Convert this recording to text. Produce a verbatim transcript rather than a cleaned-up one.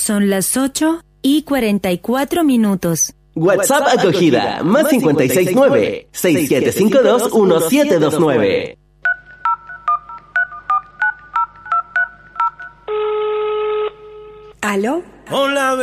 Son las ocho y cuarenta y cuatro minutos. WhatsApp acogida, más cincuenta y seis nueve, seis siete cinco dos, uno siete dos nueve. ¿Aló? Hola,